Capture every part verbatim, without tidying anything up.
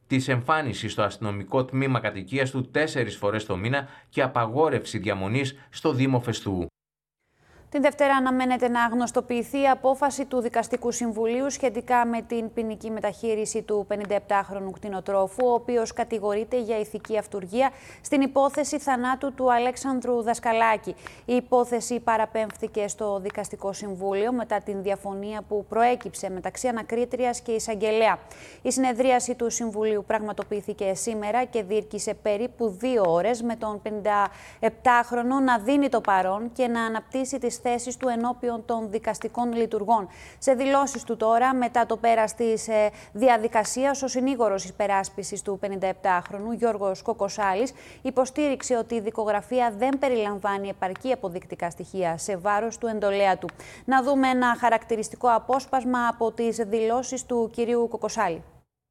της εμφάνισης στο αστυνομικό τμήμα κατοικίας του τέσσερις φορές το μήνα και απαγόρευση διαμονής στο Δήμο Φεστού. Την Δευτέρα αναμένεται να γνωστοποιηθεί η απόφαση του Δικαστικού Συμβουλίου σχετικά με την ποινική μεταχείριση του πενηνταεπτάχρονου κτηνοτρόφου, ο οποίος κατηγορείται για ηθική αυτουργία στην υπόθεση θανάτου του Αλέξανδρου Δασκαλάκη. Η υπόθεση παραπέμφθηκε στο Δικαστικό Συμβούλιο μετά την διαφωνία που προέκυψε μεταξύ ανακρίτριας και εισαγγελέα. Η συνεδρίαση του Συμβουλίου πραγματοποιήθηκε σήμερα και διήρκησε περίπου δύο ώρες, με τον πενηνταεπτάχρονο να δίνει το παρόν και να αναπτύσσει τις θέσεις του ενώπιον των δικαστικών λειτουργών. Σε δηλώσεις του τώρα, μετά το πέρας της ε, διαδικασίας, ο συνήγορος υπεράσπισης του πενηνταεπτάχρονου, Γιώργος Κοκοσάλης, υποστήριξε ότι η δικογραφία δεν περιλαμβάνει επαρκή αποδεικτικά στοιχεία σε βάρος του εντολέα του. Να δούμε ένα χαρακτηριστικό απόσπασμα από τις δηλώσεις του κυρίου Κοκοσάλη.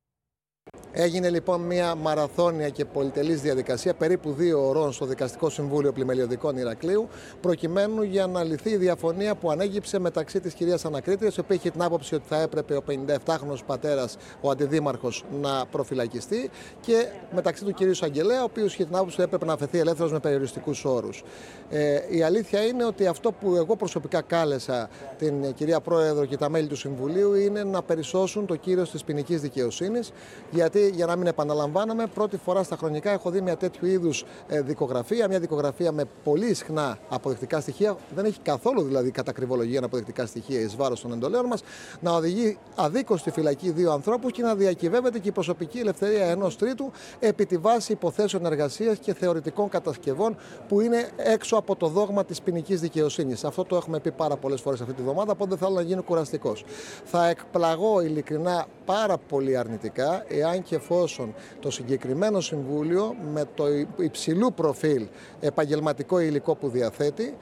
Έγινε λοιπόν μια μαραθώνια και πολυτελής διαδικασία περίπου δύο ώρων στο Δικαστικό Συμβούλιο Πλημελιωδικών Ηρακλείου, προκειμένου για να λυθεί η διαφωνία που ανέγυψε μεταξύ της κυρίας ανακρίτριας, η οποία είχε την άποψη ότι θα έπρεπε ο πενηνταεπτάχρονος πατέρας, ο αντιδήμαρχος, να προφυλακιστεί, και μεταξύ του κυρίου Εισαγγελέα, ο οποίος είχε την άποψη ότι έπρεπε να αφαιθεί ελεύθερος με περιοριστικούς όρους. Ε, η αλήθεια είναι ότι αυτό που εγώ προσωπικά κάλεσα την κυρία Πρόεδρο και τα μέλη του Συμβουλίου είναι να περισσώσουν το κύρος της ποινικής δικαιοσύνης, γιατί, για να μην επαναλαμβάνομαι, πρώτη φορά στα χρονικά έχω δει μια τέτοιου είδους ε, δικογραφία, μια δικογραφία με πολύ ισχνά αποδεικτικά στοιχεία, δεν έχει καθόλου δηλαδή κατακριβολογία αποδεικτικά στοιχεία εις βάρος των εντολέων μας, να οδηγεί αδίκως στη φυλακή δύο ανθρώπους και να διακυβεύεται και η προσωπική ελευθερία ενός τρίτου επί τη βάση υποθέσεων εργασίας και θεωρητικών κατασκευών που είναι έξω από το δόγμα της ποινικής δικαιοσύνης. Αυτό το έχουμε πει πάρα πολλές φορές αυτή τη βδομάδα, οπότε δεν θέλω να γίνω κουραστικός. Θα εκπλαγώ ειλικρινά πάρα πολύ αρνητικά εάν και εφόσον το συγκεκριμένο Συμβούλιο, με το υψηλού προφίλ επαγγελματικό υλικό που διαθέτει,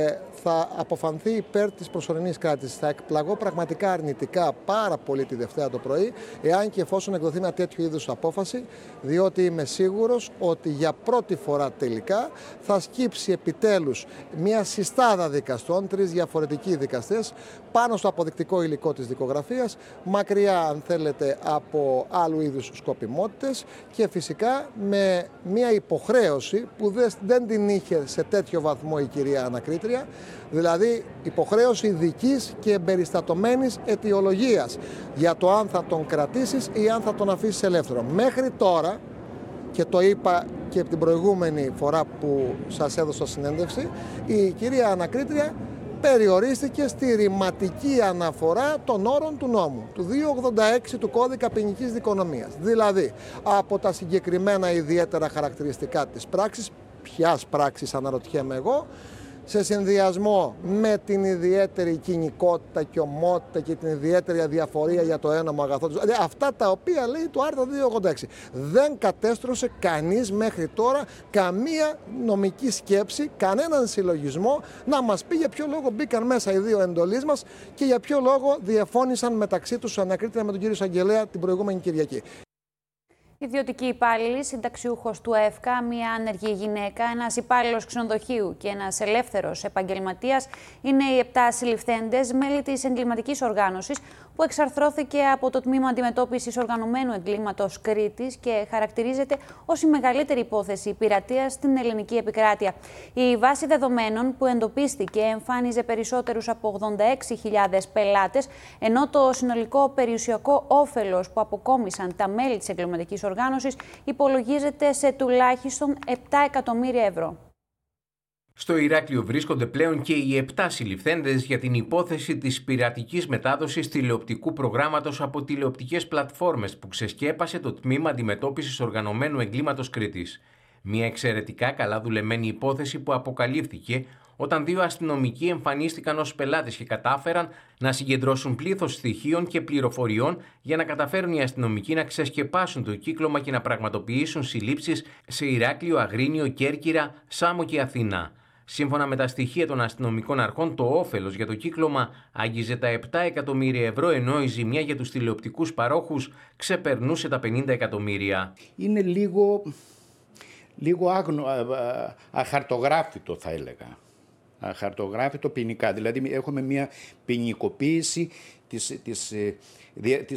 θα αποφανθεί υπέρ της προσωρινής κράτησης. Θα εκπλαγώ πραγματικά αρνητικά πάρα πολύ τη Δευτέρα το πρωί, εάν και εφόσον εκδοθεί μια τέτοιου είδους απόφαση, διότι είμαι σίγουρος ότι για πρώτη φορά τελικά θα σκύψει επιτέλους μια συστάδα δικαστών, τρεις διαφορετικοί δικαστές, πάνω στο αποδεικτικό υλικό της δικογραφίας, μακριά αν θέλετε από άλλου είδους σκοπιμότητες, και φυσικά με μια υποχρέωση που δεν την είχε σε τέτοιο βαθμό η κυρία ανακρίτρια, δηλαδή υποχρέωση δικής και εμπεριστατωμένης αιτιολογίας για το αν θα τον κρατήσεις ή αν θα τον αφήσεις ελεύθερο. Μέχρι τώρα, και το είπα και την προηγούμενη φορά που σας έδωσα συνέντευξη, η κυρία ανακρίτρια περιορίστηκε στη ρηματική αναφορά των όρων του νόμου, του διακόσια ογδόντα έξι του Κώδικα Ποινικής Δικονομίας. Δηλαδή, από τα συγκεκριμένα ιδιαίτερα χαρακτηριστικά της πράξης, ποιας πράξης αναρωτιέμαι εγώ, σε συνδυασμό με την ιδιαίτερη κοινικότητα και ομότητα και την ιδιαίτερη αδιαφορία για το ένομο αγαθό τους. Δηλαδή, αυτά τα οποία λέει το άρθρο διακόσια ογδόντα έξι. Δεν κατέστρωσε κανείς μέχρι τώρα καμία νομική σκέψη, κανέναν συλλογισμό να μας πει για ποιο λόγο μπήκαν μέσα οι δύο εντολείς μας και για ποιο λόγο διαφώνησαν μεταξύ τους ανακρίτρια με τον κύριο Εισαγγελέα την προηγούμενη Κυριακή. Ιδιωτική υπάλληλη, συνταξιούχος του ΕΦΚΑ, μια άνεργη γυναίκα, ένας υπάλληλος ξενοδοχείου και ένας ελεύθερος επαγγελματίας είναι οι επτά συλληφθέντες μέλη της εγκληματικής οργάνωσης που εξαρθρώθηκε από το Τμήμα Αντιμετώπισης Οργανωμένου Εγκλήματος Κρήτης και χαρακτηρίζεται ως η μεγαλύτερη υπόθεση πειρατείας στην ελληνική επικράτεια. Η βάση δεδομένων που εντοπίστηκε εμφάνιζε περισσότερους από ογδόντα έξι χιλιάδες πελάτες, ενώ το συνολικό περιουσιακό όφελος που αποκόμισαν τα μέλη της εγκληματικής οργάνωσης υπολογίζεται σε τουλάχιστον επτά εκατομμύρια ευρώ. Στο Ηράκλειο βρίσκονται πλέον και οι επτά συλληφθέντες για την υπόθεση της πειρατικής μετάδοσης τηλεοπτικού προγράμματος από τηλεοπτικές πλατφόρμες που ξεσκέπασε το Τμήμα Αντιμετώπισης Οργανωμένου Εγκλήματος Κρήτης. Μια εξαιρετικά καλά δουλεμένη υπόθεση που αποκαλύφθηκε όταν δύο αστυνομικοί εμφανίστηκαν ως πελάτες και κατάφεραν να συγκεντρώσουν πλήθος στοιχείων και πληροφοριών για να καταφέρουν οι αστυνομικοί να ξεσκεπάσουν το κύκλωμα και να πραγματοποιήσουν συλλήψεις σε Ηράκλειο, Αγρίνιο, Κέρκυρα, Σάμο και Αθήνα. Σύμφωνα με τα στοιχεία των αστυνομικών αρχών, το όφελος για το κύκλωμα άγγιζε τα επτά εκατομμύρια ευρώ, ενώ η ζημιά για τους τηλεοπτικούς παρόχους ξεπερνούσε τα πενήντα εκατομμύρια. Είναι λίγο, λίγο άγνο, αχαρτογράφητο θα έλεγα. Αχαρτογράφητο ποινικά. Δηλαδή έχουμε μια ποινικοποίηση της, της, της